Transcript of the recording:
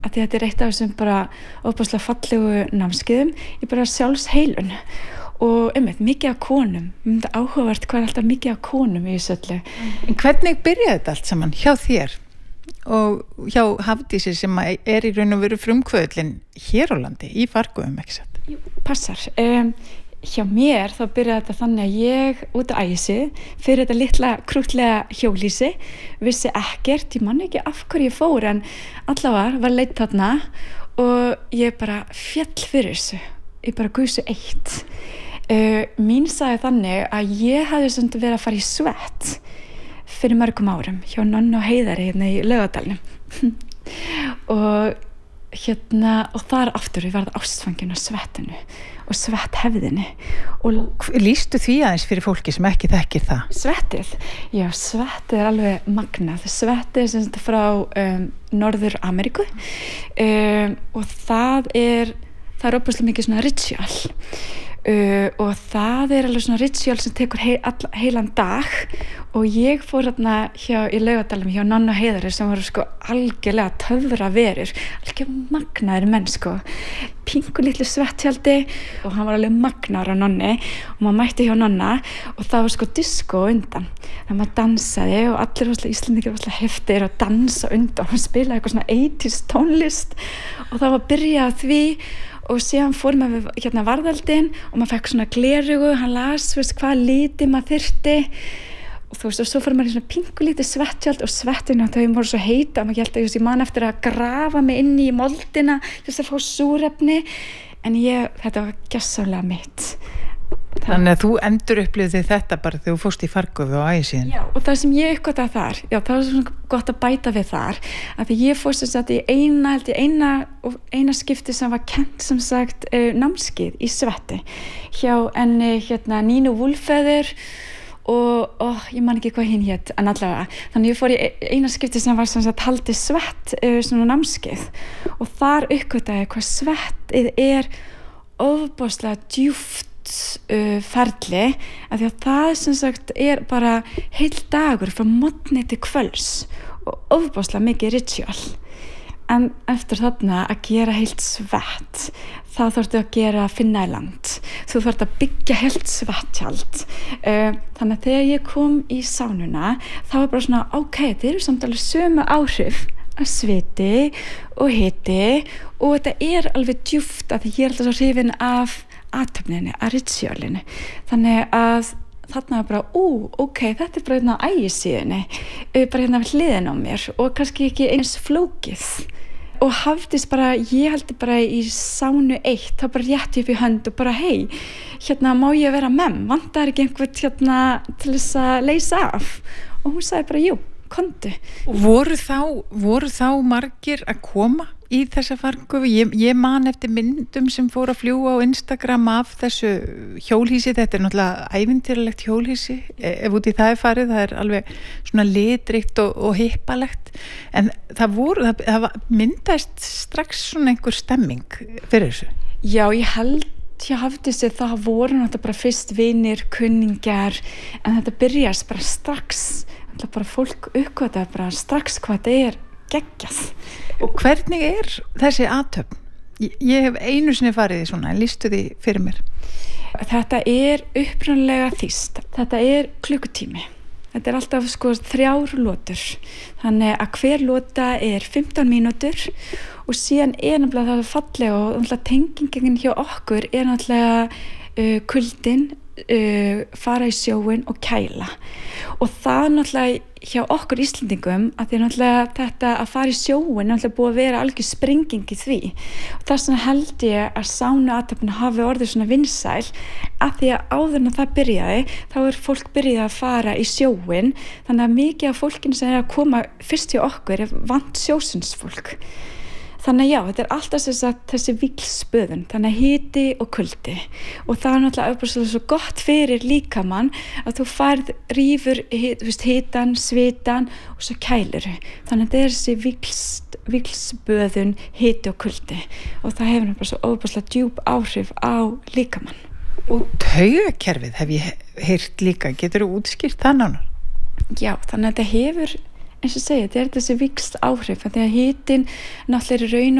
að þetta eitt af þessum bara óbúslega fallegu námskeiðum í bara sjálfsheilun og mikið af konum, áhugavert hvað alltaf mikið af konum í þessu öllu. En hvernig byrjaði þetta allt saman hjá þér og hjá Hafdísi sem í raun og veru frumkvöðlin hér á landi, í Fargufum, ekki satt? Jú, passar. Hjá mér þá byrjaði þetta þannig að ég út á Ægisi fyrir þetta litla krúttlega hjólhýsi vissi ekkert, ég man ekki af hverju ég fór en allavega var leitt þarna og ég bara féll fyrir þessu, ég bara gusu eitt. Mín sagði þannig að ég hafði svona verið að fara í svett fyrir mörgum árum hjá Nonnu og Heiðari hérna í Laugardalnum og þar aftur ég varð ástfangin á svettinu og svetthefðinni og lýstu því aðeins fyrir fólki sem ekki þekkir það? Svettið? Já, svettið alveg magnað. Svettið sem þetta frá Norður Ameríku og það er óbúslega mikið svona ritual og það er alveg svona ritual sem tekur heilan dag og ég fór hérna í Laugardalnum hjá Nonnu og Heiðari sem voru sko algjörlega töfraverur, algjörlega magnaðir menn sko, pingu litlu svettjaldi og hann var alveg magnaður á Nonni og maður mætti hjá Nonna og það var sko disco undan, þannig að maður dansaði og allir Íslendingar var heftir að dansa undan og spilaði eitthvað svona 80s tónlist og það var byrjað því og síðan fór maður hérna varðaldin og maður fekk svona glerugu, hann las hvað liti maður þyrfti og og svo fór maður í svona pingulítið svettjald og svettinu þau voru svo heita maður held að ég man eftir að grafa mig inn í moldina til þess að fá súrefni en þetta var gjörsamlega mitt. Þannig að þú endur upplifði þetta bara þegar þú fórst í Fargufu á Ægisíðunni. Já, og það sem ég uppgötaði þar, það var svona gott að bæta við þar, að því ég fórst sem sagt í eina skipti sem var kennt sem sagt námskeið í svetti hjá enni hérna Nínu Wulfeður og ég man ekki hvað hinn hét en allavega, þannig ég fór í eina skipti sem var sem sagt haldið svett svona námskeið og þar uppgötaði hvað svettið er ofboðslega djúpt ferli af því að það sem sagt er bara heil dagur frá morgni til kvölds og ofboðslega mikið ritual en eftir þarna að gera heilt svett það þarftu að finna í land þú þarft að byggja heilt svettjald þannig að þegar ég kom í sánuna þá var bara svona þetta eru samt alveg sömu áhrif að sviti og hiti og þetta er alveg djúpt af því ég er alltaf svo hrifin af athöfninni, að ritualinu þannig að þarna var bara þetta er bara hérna á Ægisíðunni bara hérna við hliðina á mér og kannski ekki eins flókið og Hafdís bara, ég held bara í sánu 1 þá bara rétti upp í hönd og bara hérna má ég vera vantar ekki einhvern hérna til þess að leysa af og hún sagði bara komdu. Voru þá margir að koma í þessa Fargufu? Ég man eftir myndum sem fór að fljúga á Instagram af þessu hjólhýsi, þetta er náttúrulega ævintýralegt hjólhýsi, ef út í það er farið, það er alveg svona litríkt og hippalegt, en það myndaðist strax svona einhver stemming fyrir þessu? Já, ég held ég hafði sig, það voru náttúrulega bara fyrst vinir, kunningjar, en þetta byrjaðist bara strax, bara fólk uppgötaði bara strax hvað þetta er geggjað. Og hvernig er þessi athöfn? Ég hef einu sinni farið í svona, en lýstu því fyrir mér. Þetta er upprunalega þýskt. Þetta er klukkutími. Þetta er alltaf 3 lotur. Þannig að hver lota er 15 mínútur og síðan er náttúrulega það fallega og náttúrulega tengingin hjá okkur er náttúrulega kuldin, fara í sjóin og kæla og það náttúrulega hjá okkur Íslendingum að því náttúrulega þetta að fara í sjóin náttúrulega búið að vera algjör sprenging í því og þess vegna held ég að sánuathöfnin hafi orðið svona vinsæl að því að áður en það byrjaði þá er fólk byrjað að fara í sjóin þannig að mikið af fólkinu sem er að koma fyrst hjá okkur er vant sjósinsfólk. Þannig þetta er alltaf þessi víglspöðun, þannig að hiti og kuldi og það er náttúrulega svo gott fyrir líkamann að þú rífur hitan, svitan og svo kælir. Þannig að þetta er þessi víglspöðun, hiti og kuldi og það hefur náttúrulega svo óbúslega djúp áhrif á líkamann. Og taugakerfið hef ég heyrt líka, getur þú útskýrt það nánar? Já, þannig að þetta hefur eins og segja, þetta þessi víxl áhrif, því að hitinn náttúrulega er í raun